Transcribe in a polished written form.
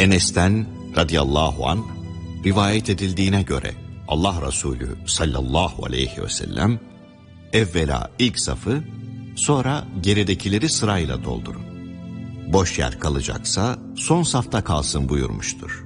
Enes'ten radıyallahu anh rivayet edildiğine göre Allah Resulü sallallahu aleyhi ve sellem evvela ilk safı, sonra geridekileri sırayla doldurun. Boş yer kalacaksa son safta kalsın buyurmuştur.